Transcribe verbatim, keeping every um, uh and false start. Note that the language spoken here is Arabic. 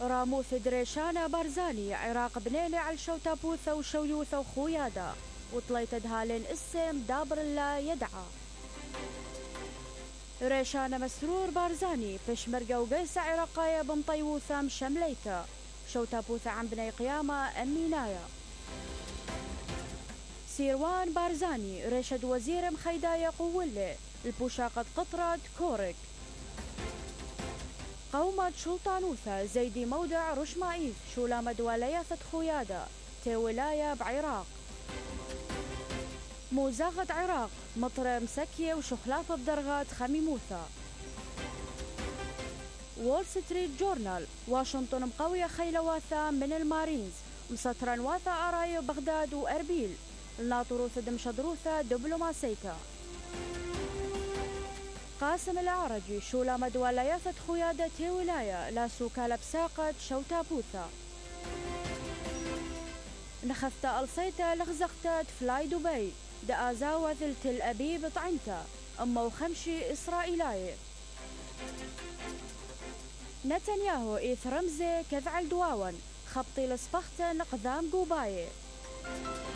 راموث دريشانة بارزاني عراق بنيلي على شوتا بوثة وشويوثة وخويادا وطليت دهالين اسم دابر الله يدعى. ريشانة مسرور بارزاني بشمرقة وقيسة عراقية بمطيوثة مشمليته شوتا بوثة عن بني قيامة أمينايا. سيروان بارزاني رشد وزير مخيدايا قولي البوشاقة قطرة كورك. قومة شلطانوثة زيدي موضع رشمائيث شولامة دوالياثة خويادة تي ولاية بعراق. موزاغة عراق مطر مسكية وشخلاطة بدرغات خميموثة. وول ستريت جورنال واشنطن مقوية خيلواثة من المارينز مسطرا واثة أرايو بغداد وأربيل الناطروثة دمشدروثة دبلوماسيتا. قاسم العرجي شولامة دوالياثة خويادة تي ولاية لا سوكالة بساقة شوتا بوثة. نخفتا ألصيتا لغزقتا فلاي دبي دآزاوة تل أبيب طعنتا أما وخمشي إسرائيلاي. نتنياهو إيث رمزي كذعل دواون خبطي لصفختا نقذام قوباي.